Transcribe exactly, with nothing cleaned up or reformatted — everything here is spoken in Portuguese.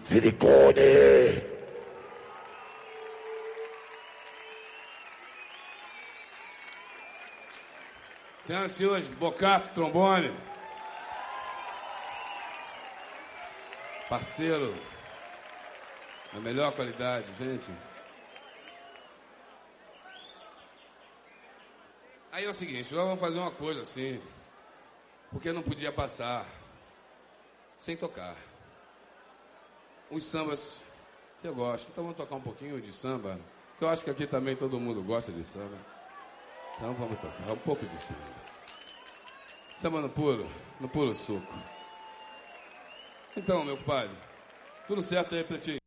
silicone. Senhoras e senhores, Bocato, trombone. Parceiro, da melhor qualidade, gente. Aí é o seguinte, nós vamos fazer uma coisa assim, porque não podia passar sem tocar. Uns sambas que eu gosto. Então vamos tocar um pouquinho de samba, que eu acho que aqui também todo mundo gosta de samba. Então vamos tocar um pouco de samba. Samba no puro, no puro suco. Então, meu compadre, tudo certo aí, Pretinho?